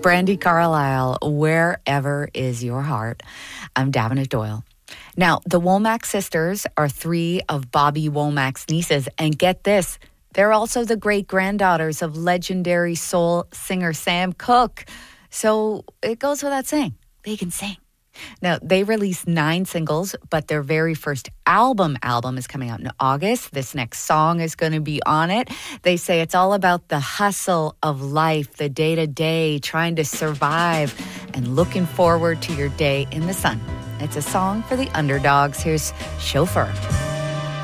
Brandi Carlile, Wherever Is Your Heart. I'm Davenant Doyle. Now, the Womack sisters are three of Bobby Womack's nieces. And get this, they're also the great-granddaughters of legendary soul singer Sam Cooke. So it goes without saying, they can sing. Now, they released 9 singles, but their very first album is coming out in August. This next song is going to be on it. They say it's all about the hustle of life, the day-to-day, trying to survive, and looking forward to your day in the sun. It's a song for the underdogs. Here's Chauffeur.